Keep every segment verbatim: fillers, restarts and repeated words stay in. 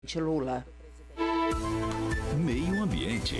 Lula. Meio Ambiente.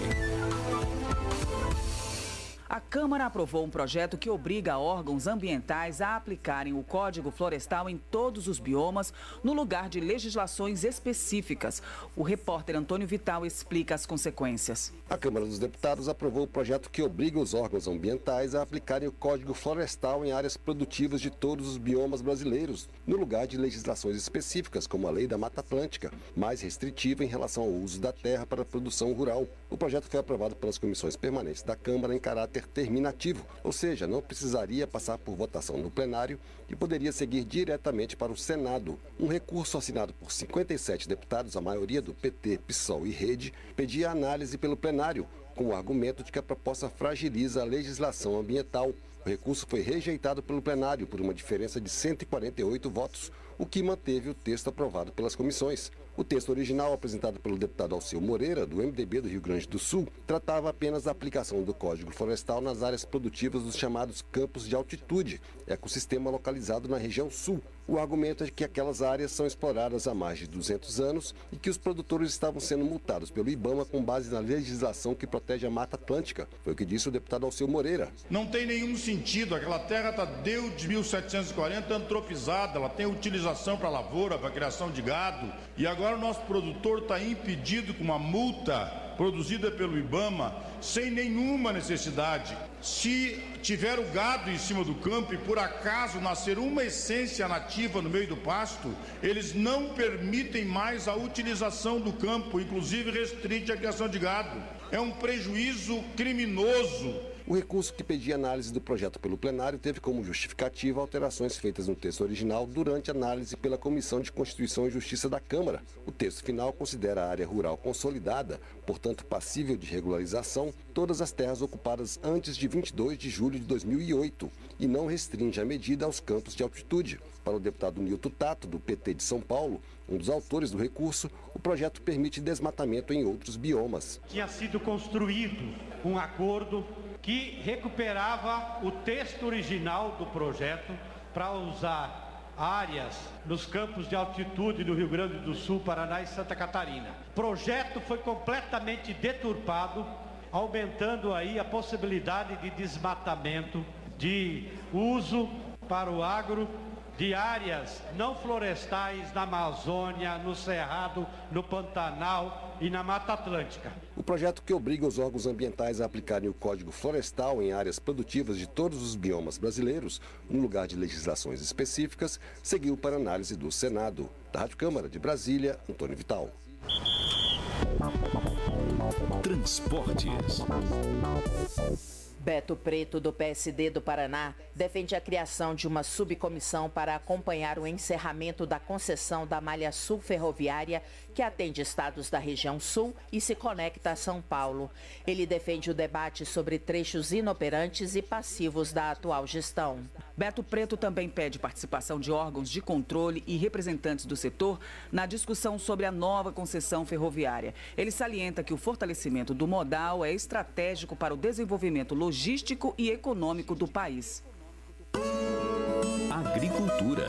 A Câmara aprovou um projeto que obriga órgãos ambientais a aplicarem o Código Florestal em todos os biomas, no lugar de legislações específicas. O repórter Antônio Vital explica as consequências. A Câmara dos Deputados aprovou o projeto que obriga os órgãos ambientais a aplicarem o Código Florestal em áreas produtivas de todos os biomas brasileiros, no lugar de legislações específicas, como a Lei da Mata Atlântica, mais restritiva em relação ao uso da terra para a produção rural. O projeto foi aprovado pelas comissões permanentes da Câmara em caráter terminativo, ou seja, não precisaria passar por votação no plenário e poderia seguir diretamente para o Senado. Um recurso assinado por cinquenta e sete deputados, a maioria do P T, PSOL e Rede, pedia análise pelo plenário, com o argumento de que a proposta fragiliza a legislação ambiental. O recurso foi rejeitado pelo plenário por uma diferença de cento e quarenta e oito votos, o que manteve o texto aprovado pelas comissões. O texto original, apresentado pelo deputado Alceu Moreira, do M D B do Rio Grande do Sul, tratava apenas da aplicação do Código Florestal nas áreas produtivas dos chamados campos de altitude, ecossistema localizado na região sul. O argumento é que aquelas áreas são exploradas há mais de duzentos anos e que os produtores estavam sendo multados pelo IBAMA com base na legislação que protege a Mata Atlântica. Foi o que disse o deputado Alceu Moreira. Não tem nenhum sentido, aquela terra está desde mil setecentos e quarenta antropizada, ela tem utilização para lavoura, para criação de gado, e agora o nosso produtor está impedido com uma multa produzida pelo IBAMA sem nenhuma necessidade. Se tiver o gado em cima do campo e por acaso nascer uma essência nativa no meio do pasto, eles não permitem mais a utilização do campo, inclusive restringe a criação de gado. É um prejuízo criminoso. O recurso que pedia análise do projeto pelo plenário teve como justificativa alterações feitas no texto original durante a análise pela Comissão de Constituição e Justiça da Câmara. O texto final considera a área rural consolidada, portanto passível de regularização, todas as terras ocupadas antes de vinte e dois de julho de dois mil e oito e não restringe a medida aos campos de altitude. Para o deputado Nilton Tato, do P T de São Paulo, um dos autores do recurso, o projeto permite desmatamento em outros biomas. Tinha sido construído um acordo que recuperava o texto original do projeto para usar áreas nos campos de altitude do Rio Grande do Sul, Paraná e Santa Catarina. O projeto foi completamente deturpado, aumentando aí a possibilidade de desmatamento, de uso para o agro de áreas não florestais na Amazônia, no Cerrado, no Pantanal e na Mata Atlântica. O projeto que obriga os órgãos ambientais a aplicarem o Código Florestal em áreas produtivas de todos os biomas brasileiros, no lugar de legislações específicas, seguiu para análise do Senado. Da Rádio Câmara de Brasília, Antônio Vital. Transportes. Beto Preto, do P S D do Paraná, defende a criação de uma subcomissão para acompanhar o encerramento da concessão da malha sul ferroviária que atende estados da região sul e se conecta a São Paulo. Ele defende o debate sobre trechos inoperantes e passivos da atual gestão. Beto Preto também pede participação de órgãos de controle e representantes do setor na discussão sobre a nova concessão ferroviária. Ele salienta que o fortalecimento do modal é estratégico para o desenvolvimento logístico e econômico do país. Agricultura.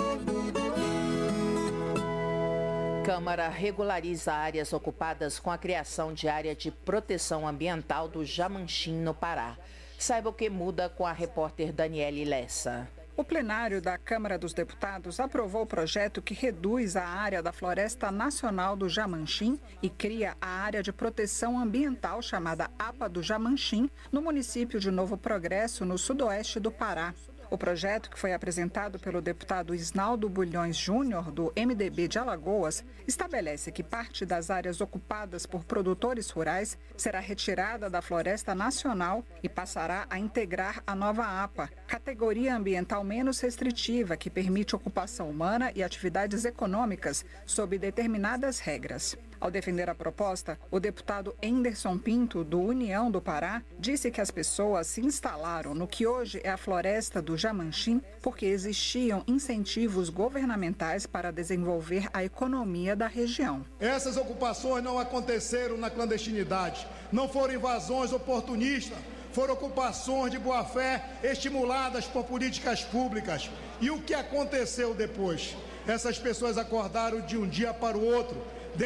Câmara regulariza áreas ocupadas com a criação de área de proteção ambiental do Jamanchim, no Pará. Saiba o que muda com a repórter Daniele Lessa. O plenário da Câmara dos Deputados aprovou o projeto que reduz a área da Floresta Nacional do Jamanchim e cria a área de proteção ambiental chamada APA do Jamanchim, no município de Novo Progresso, no sudoeste do Pará. O projeto, que foi apresentado pelo deputado Isnaldo Bulhões Júnior, do M D B de Alagoas, estabelece que parte das áreas ocupadas por produtores rurais será retirada da Floresta Nacional e passará a integrar a nova APA, categoria ambiental menos restritiva que permite ocupação humana e atividades econômicas sob determinadas regras. Ao defender a proposta, o deputado Enderson Pinto, do União do Pará, disse que as pessoas se instalaram no que hoje é a floresta do Jamanchim porque existiam incentivos governamentais para desenvolver a economia da região. Essas ocupações não aconteceram na clandestinidade, não foram invasões oportunistas, foram ocupações de boa-fé estimuladas por políticas públicas. E o que aconteceu depois? Essas pessoas acordaram de um dia para o outro